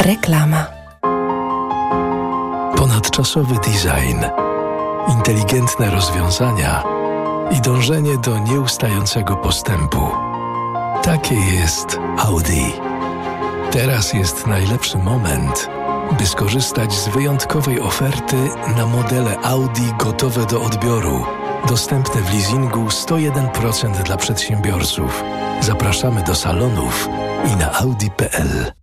Reklama. Ponadczasowy design, inteligentne rozwiązania i dążenie do nieustającego postępu. Takie jest Audi. Teraz jest najlepszy moment, by skorzystać z wyjątkowej oferty na modele Audi gotowe do odbioru. Dostępne w leasingu 101% dla przedsiębiorców. Zapraszamy do salonów i na audi.pl.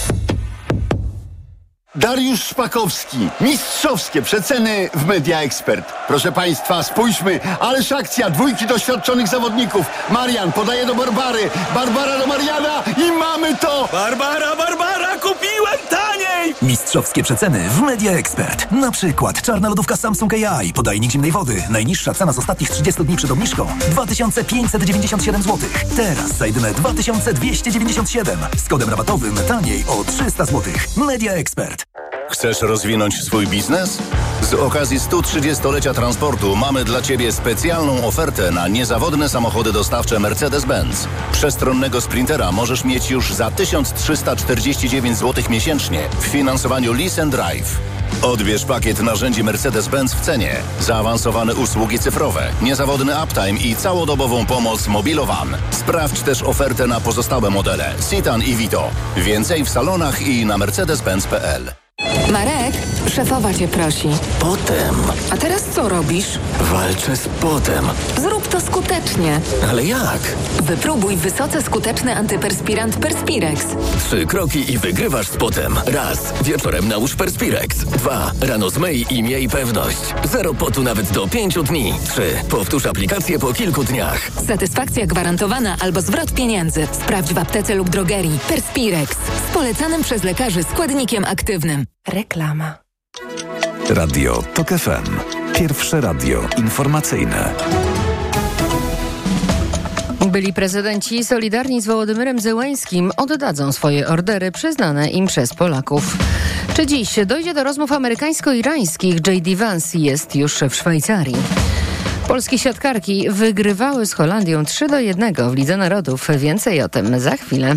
Dariusz Szpakowski. Mistrzowskie przeceny w Media Expert. Proszę Państwa, spójrzmy, ależ akcja, dwójki doświadczonych zawodników. Marian podaje do Barbary, Barbara do Mariana i mamy to! Barbara, kupiłem taniej! Mistrzowskie przeceny w Media Expert. Na przykład czarna lodówka Samsung AI, podajnik zimnej wody. Najniższa cena z ostatnich 30 dni przed obniżką 2597 zł. Teraz za jedyne 2297. Z kodem rabatowym taniej o 300 zł. Media Expert. Chcesz rozwinąć swój biznes? Z okazji 130-lecia transportu mamy dla Ciebie specjalną ofertę na niezawodne samochody dostawcze Mercedes-Benz. Przestronnego Sprintera możesz mieć już za 1349 zł miesięcznie w finansowaniu Lease and Drive. Odbierz pakiet narzędzi Mercedes-Benz w cenie, zaawansowane usługi cyfrowe, niezawodny uptime i całodobową pomoc Mobilowan. Sprawdź też ofertę na pozostałe modele Citan i Vito. Więcej w salonach i na mercedes-benz.pl. Marek, szefowa cię prosi. Potem. A teraz co robisz? Walczę z potem. Zrób to skutecznie. Ale jak? Wypróbuj wysoce skuteczny antyperspirant Perspirex. 3 kroki i wygrywasz z potem. Raz. Wieczorem nałóż Perspirex. 2. Rano zmyj i miej pewność. 0 potu nawet do 5 dni. 3. Powtórz aplikację po kilku dniach. Satysfakcja gwarantowana albo zwrot pieniędzy. Sprawdź w aptece lub drogerii. Perspirex. Z polecanym przez lekarzy składnikiem aktywnym. Reklama. Radio TOK FM. Pierwsze radio informacyjne. Byli prezydenci solidarni z Wołodymyrem Zełeńskim oddadzą swoje ordery przyznane im przez Polaków. Czy dziś dojdzie do rozmów amerykańsko-irańskich? J.D. Vance jest już w Szwajcarii. Polskie siatkarki wygrywały z Holandią 3-1 w Lidze Narodów. Więcej o tym za chwilę.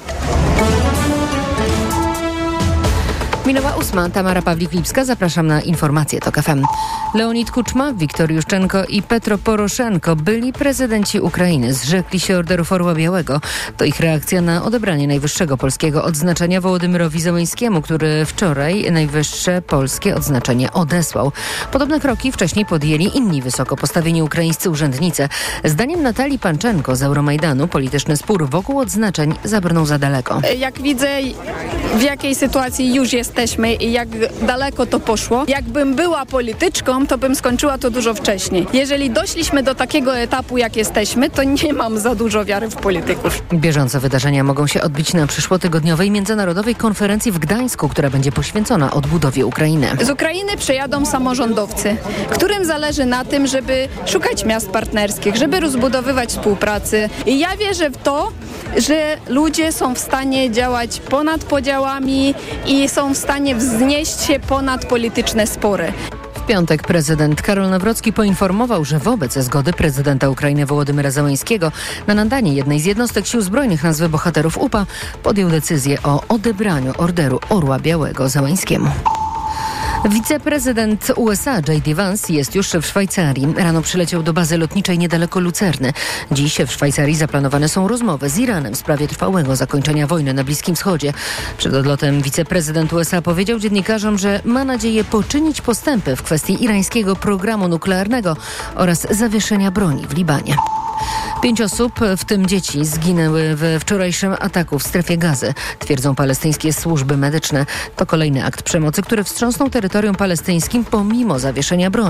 Minęła 8. Tamara Pawlik-Lipska. Zapraszam na informacje TOK FM. Leonid Kuczma, Wiktor Juszczenko i Petro Poroszenko, byli prezydenci Ukrainy, zrzekli się Orderów Orła Białego. To ich reakcja na odebranie najwyższego polskiego odznaczenia Wołodymyrowi Zełeńskiemu, który wczoraj najwyższe polskie odznaczenie odesłał. Podobne kroki wcześniej podjęli inni wysoko postawieni ukraińscy urzędnicy. Zdaniem Natalii Panczenko z Euromajdanu polityczny spór wokół odznaczeń zabrnął za daleko. Jak widzę, w jakiej sytuacji już jesteśmy i jak daleko to poszło. Jakbym była polityczką, to bym skończyła to dużo wcześniej. Jeżeli doszliśmy do takiego etapu, jak jesteśmy, to nie mam za dużo wiary w polityków. Bieżące wydarzenia mogą się odbyć na przyszłotygodniowej międzynarodowej konferencji w Gdańsku, która będzie poświęcona odbudowie Ukrainy. Z Ukrainy przyjadą samorządowcy, którym zależy na tym, żeby szukać miast partnerskich, żeby rozbudowywać współpracę. I ja wierzę w to, że ludzie są w stanie działać ponad podziałami i są w stanie wznieść się ponad polityczne spory. W piątek prezydent Karol Nawrocki poinformował, że wobec zgody prezydenta Ukrainy Wołodymyra Zełeńskiego na nadanie jednej z jednostek sił zbrojnych nazwy bohaterów UPA podjął decyzję o odebraniu Orderu Orła Białego Zełeńskiemu. Wiceprezydent USA J.D. Vance jest już w Szwajcarii. Rano przyleciał do bazy lotniczej niedaleko Lucerny. Dziś w Szwajcarii zaplanowane są rozmowy z Iranem w sprawie trwałego zakończenia wojny na Bliskim Wschodzie. Przed odlotem wiceprezydent USA powiedział dziennikarzom, że ma nadzieję poczynić postępy w kwestii irańskiego programu nuklearnego oraz zawieszenia broni w Libanie. 5 osób, w tym dzieci, zginęły we wczorajszym ataku w strefie Gazy, twierdzą palestyńskie służby medyczne. To kolejny akt przemocy, który wstrząsnął terytorium palestyńskim pomimo zawieszenia broni.